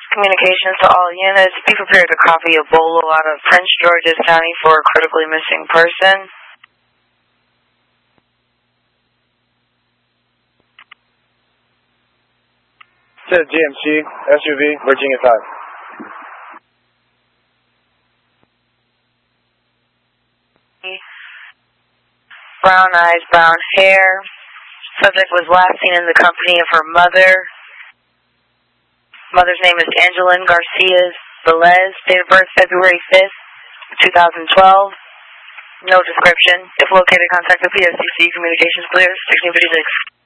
Communications to all units. Be prepared to copy a bolo out of Prince George's County for a critically missing person. To GMC, SUV, Virginia 5. Brown eyes, brown hair. Subject was last seen in the company of her mother. Mother's name is Angeline Garcia Velez. Date of birth February 5th, 2012. No description. If located, contact the PSCC. Communications clear. 1656.